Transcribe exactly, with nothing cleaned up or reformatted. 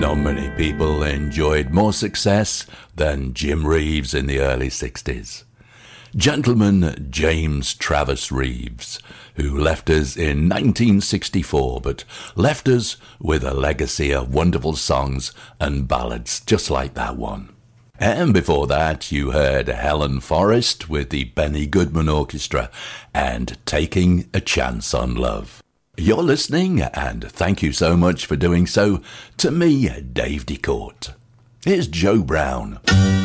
Not many people enjoyed more success than Jim Reeves in the early sixties. Gentleman James Travis Reeves, who left us in nineteen sixty-four, but left us with a legacy of wonderful songs and ballads just like that one. And before that, you heard Helen Forrest with the Benny Goodman Orchestra and Taking a Chance on Love. You're listening, and thank you so much for doing so, to me, Dave DeCourt. Here's Joe Brown.